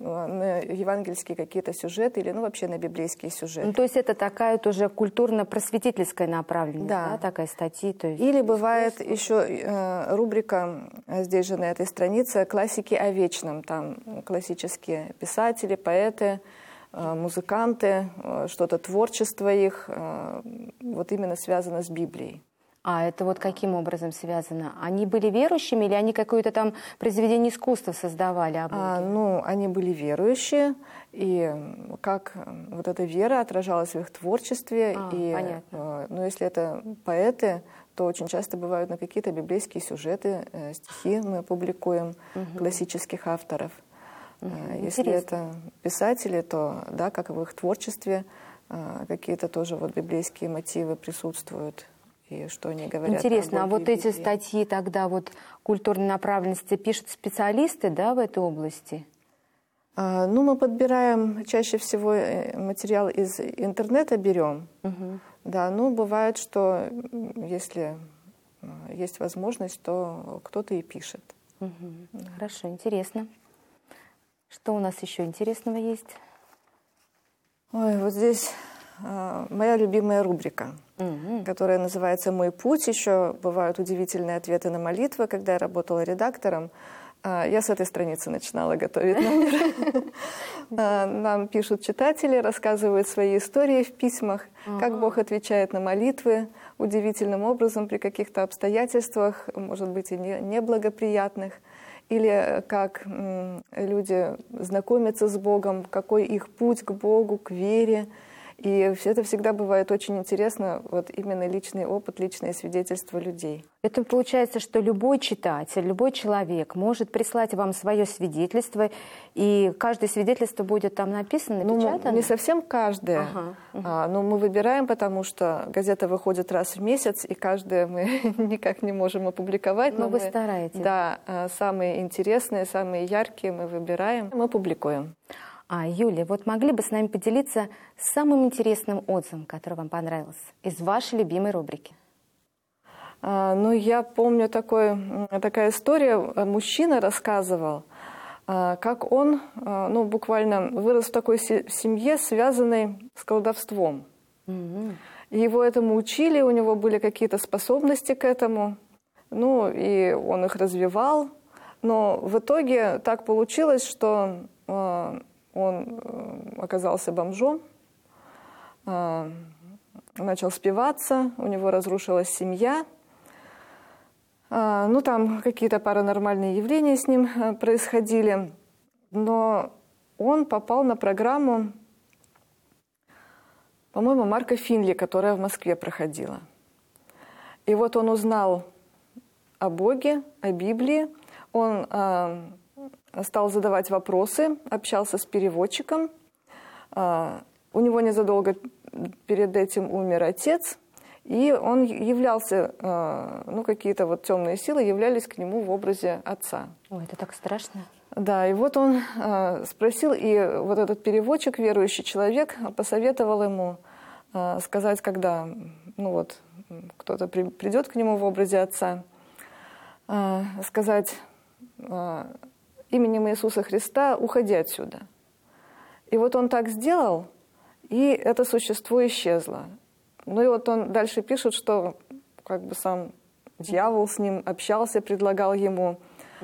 на евангельские какие-то сюжеты или, ну, вообще на библейские сюжеты. Ну, то есть это такая тоже культурно-просветительская направленность, да, такая статьи. То есть... Или бывает еще рубрика, здесь же на этой странице, «Классики о вечном». Там классические писатели, поэты, музыканты, что-то творчество их, вот именно связано с Библией. А это вот каким образом связано? Они были верующими или они какое-то там произведение искусства создавали? Ну, они были верующие, и как вот эта вера отражалась в их творчестве. Понятно. Ну, если это поэты, то очень часто бывают на какие-то библейские сюжеты, стихи мы публикуем классических авторов. Если это писатели, то, да, как в их творчестве, какие-то тоже вот библейские мотивы присутствуют. И что они говорят. Интересно, а вот эти статьи тогда вот культурной направленности пишут специалисты, да, в этой области? Ну, мы подбираем чаще всего материал из интернета берем. Да, ну, бывает, что если есть возможность, то кто-то и пишет. Хорошо, интересно. Что у нас еще интересного есть? Ой, вот здесь моя любимая рубрика, которая называется «Мой путь». Еще бывают удивительные ответы на молитвы. Когда я работала редактором, я с этой страницы начинала готовить номер. Нам пишут читатели, рассказывают свои истории в письмах, как Бог отвечает на молитвы удивительным образом при каких-то обстоятельствах, может быть, и неблагоприятных. Или как люди знакомятся с Богом, какой их путь к Богу, к вере. И это всегда бывает очень интересно, вот именно личный опыт, личные свидетельства людей. Это получается, что любой читатель, любой человек может прислать вам свое свидетельство, и каждое свидетельство будет там написано, напечатано? Ну, не совсем каждое, но мы выбираем, потому что газета выходит раз в месяц, и каждое мы никак не можем опубликовать. Но вы стараетесь. Да, самые интересные, самые яркие мы выбираем, мы публикуем. Юлия, вот могли бы с нами поделиться самым интересным отзывом, который вам понравился, из вашей любимой рубрики? Ну, я помню такая история. Мужчина рассказывал, как он, ну, буквально вырос в такой семье, связанной с колдовством. Его этому учили, у него были какие-то способности к этому, ну, и он их развивал. Но в итоге так получилось, что он оказался бомжом, начал спиваться, у него разрушилась семья. Ну, там какие-то паранормальные явления с ним происходили. Но он попал на программу, по-моему, Марка Финли, которая в Москве проходила. И вот он узнал о Боге, о Библии. Он стал задавать вопросы, общался с переводчиком. У него незадолго перед этим умер отец, и он являлся, ну, какие-то вот темные силы являлись к нему в образе отца. Ой, это так страшно. Да, и вот он спросил, и вот этот переводчик, верующий человек, посоветовал ему сказать, когда, ну вот, кто-то придет к нему в образе отца, сказать: именем Иисуса Христа уходи отсюда. И вот он так сделал, и это существо исчезло. Ну и вот он дальше пишет, что как бы сам дьявол с ним общался, предлагал ему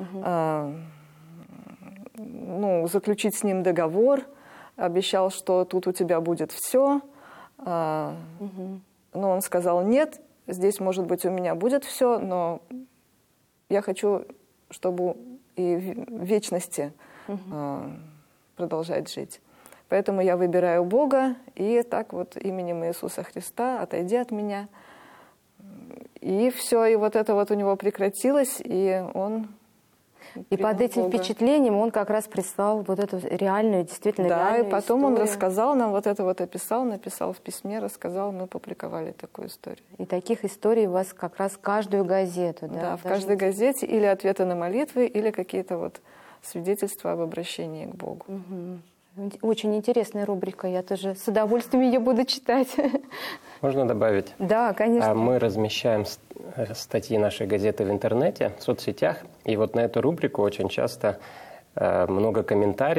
ну, заключить с ним договор, обещал, что тут у тебя будет все. Но он сказал: нет, здесь, может быть, у меня будет все, но я хочу, чтобы и в вечности продолжать жить. Поэтому я выбираю Бога, и так вот именем Иисуса Христа отойди от меня. И все, и вот это вот у него прекратилось, и он... И под этим впечатлением он как раз прислал вот эту реальную, действительно реальную историю. Да, и потом он рассказал нам, вот это вот описал, написал в письме, рассказал, мы публиковали такую историю. И таких историй у вас как раз каждую газету, да? Да, в каждой газете или ответы на молитвы, или какие-то вот свидетельства об обращении к Богу. Очень интересная рубрика, я тоже с удовольствием ее буду читать. Можно добавить? Да, конечно. Мы размещаем статьи нашей газеты в интернете, в соцсетях, и вот на эту рубрику очень часто много комментариев.